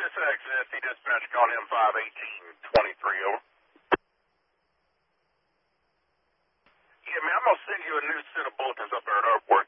this is XSC dispatch calling M51823, over. Yeah, man, I'm going to send you a new set of bulletins up there at airport.